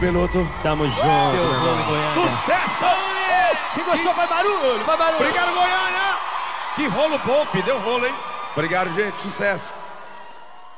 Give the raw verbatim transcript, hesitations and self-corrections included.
Beloto. Tamo junto, Deu meu gol em irmão. Goiânia. Sucesso! Quem gostou, vai barulho, vai barulho. Obrigado, Goiânia! Que rolo bom, filho. Deu rolo, hein? Obrigado, gente. Sucesso.